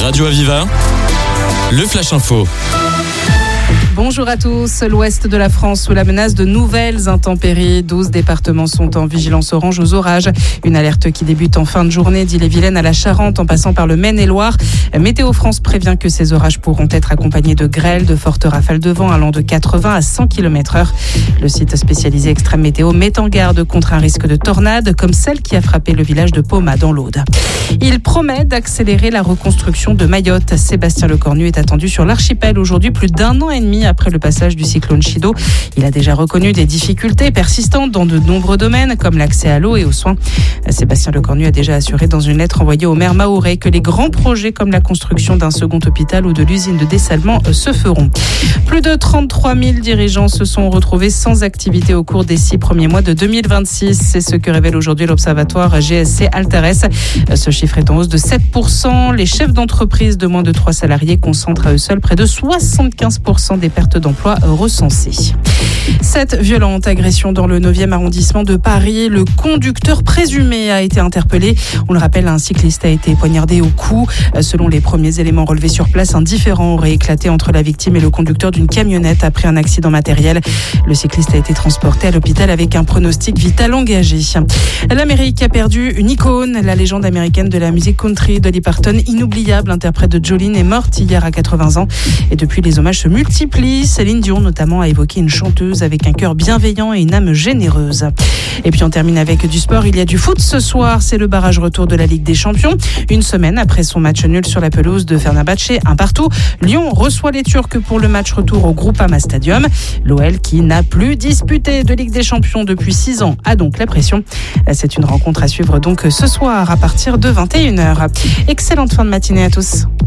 Radio Aviva, le Flash Info. Bonjour à tous. L'ouest de la France sous la menace de nouvelles intempéries. 12 départements sont en vigilance orange aux orages. Une alerte qui débute en fin de journée d'Ille-et-Vilaine à la Charente en passant par le Maine-et-Loire. Météo France prévient que ces orages pourront être accompagnés de grêles, de fortes rafales de vent allant de 80 à 100 km/h. Le site spécialisé Extrême Météo met en garde contre un risque de tornade comme celle qui a frappé le village de Poma dans l'Aude. Il promet d'accélérer la reconstruction de Mayotte. Sébastien Lecornu est attendu sur l'archipel aujourd'hui, plus d'1 an et demi après le passage du cyclone Chido. Il a déjà reconnu des difficultés persistantes dans de nombreux domaines comme l'accès à l'eau et aux soins. Sébastien Lecornu a déjà assuré dans une lettre envoyée au maire mahorais que les grands projets comme la construction d'un second hôpital ou de l'usine de dessalement se feront. Plus de 33 000 dirigeants se sont retrouvés sans activité au cours des 6 premiers mois de 2026. C'est ce que révèle aujourd'hui l'observatoire GSC Alteres. Ce chiffre est en hausse de 7%. Les chefs d'entreprise de moins de 3 salariés concentrent à eux seuls près de 75% des pertes d'emploi recensées. Cette violente agression dans le 9e arrondissement de Paris, le conducteur présumé a été interpellé. On le rappelle, un cycliste a été poignardé au cou. Selon les premiers éléments relevés sur place, un différend aurait éclaté entre la victime et le conducteur d'une camionnette après un accident matériel. Le cycliste a été transporté à l'hôpital avec un pronostic vital engagé. L'Amérique a perdu une icône. La légende américaine de la musique country, Dolly Parton, inoubliable interprète de Jolene, est morte hier à 80 ans. Et depuis, les hommages se multiplient. Céline Dion, notamment, a évoqué une chanteuse avec un cœur bienveillant et une âme généreuse. Et puis on termine avec du sport. Il y a du foot ce soir. C'est le barrage retour de la Ligue des Champions. Une semaine après son match nul sur la pelouse de Fenerbahçe, 1-1, Lyon reçoit les Turcs pour le match retour au Groupama Stadium. L'OL, qui n'a plus disputé de Ligue des Champions depuis 6 ans, a donc la pression. C'est une rencontre à suivre donc ce soir à partir de 21h. Excellente fin de matinée à tous.